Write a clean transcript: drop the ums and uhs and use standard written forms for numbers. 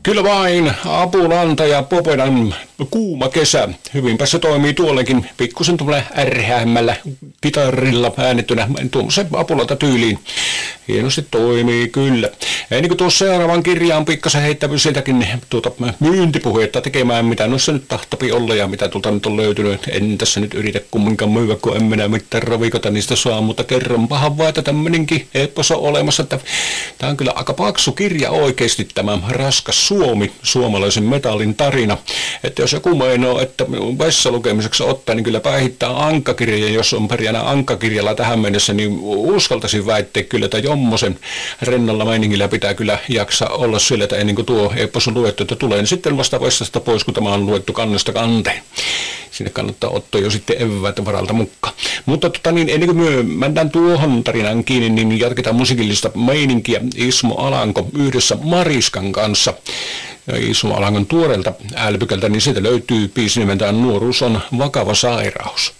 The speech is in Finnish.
Kyllä vain, Apulanta ja Popedan kuuma kesä. Hyvinpä se toimii tuollekin pikkusen tuolla ärhäämmällä kitarilla äänettynä tuommoisen Apulanta tyyliin. Hienosti toimii kyllä. Ennen kuin tuossa seuraavan kirjaan pikkasen heittävy sieltäkin myyntipuhetta tekemään, mitä noissa nyt tahtapi olla ja mitä tuolta nyt on löytynyt. En tässä nyt yritä kumminkaan myyä, kun en minä mitään ravikota niistä saa, mutta kerronpahan vaan, että tämmönenkin epos on olemassa. Että tämä on kyllä aika paksu kirja oikeasti, tämä Raskas Suomi, suomalaisen metallin tarina. Että jos joku meinaa, että vessalukemiseksi ottaa, niin kyllä päihittää ankkakirja, jos on pärjänä ankkakirjalla tähän mennessä, niin uskaltaisin väittää kyllä, että jommosen rennalla meiningillä pitää kyllä jaksaa olla sillä, että ennen kuin tuo epos on luettu, että tulee niin sitten vasta vessasta pois, kun tämä on luettu kannesta kanteen. Sinne kannattaa ottaa jo sitten eväät varalta mukaan. Mutta ennen kuin me mennään tuohon tarinaan kiinni, niin jatketaan musiikillista meininkiä Ismo Alanko yhdessä Mariskan kanssa. Ja Ismo Alankon tuoreelta älpykältä, niin sieltä löytyy biisi nimeltään Nuoruus on vakava sairaus.